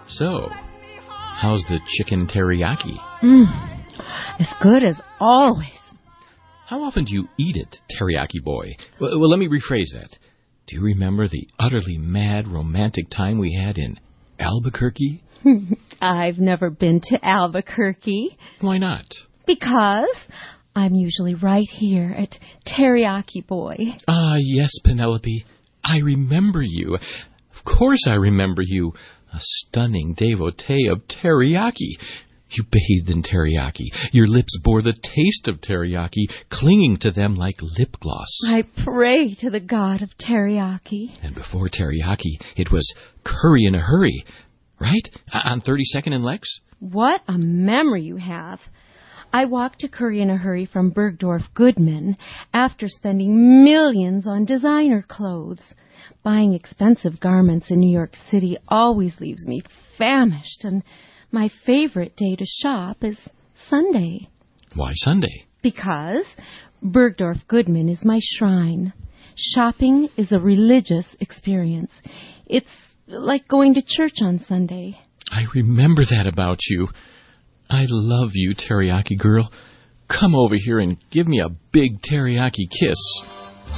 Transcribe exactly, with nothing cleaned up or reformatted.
So, how's the chicken teriyaki? Mmm, as good as always. How often do you eat it, teriyaki boy? Well, well, let me rephrase that. Do you remember the utterly mad, romantic time we had in Albuquerque? I've never been to Albuquerque. Why not? Because I'm usually right here at Teriyaki Boy. Ah, yes, Penelope. I remember you. Of course I remember you. A stunning devotee of teriyaki. You bathed in teriyaki. Your lips bore the taste of teriyaki, clinging to them like lip gloss. I pray to the god of teriyaki. And before teriyaki, it was curry in a hurry. Right? On thirty-second and Lex? What a memory you have. I walked to Curry in a Hurry from Bergdorf Goodman after spending millions on designer clothes. Buying expensive garments in New York City always leaves me famished, and my favorite day to shop is Sunday. Why Sunday? Because Bergdorf Goodman is my shrine. Shopping is a religious experience. It's like going to church on Sunday. I remember that about you. I love you, teriyaki girl. Come over here and give me a big teriyaki kiss.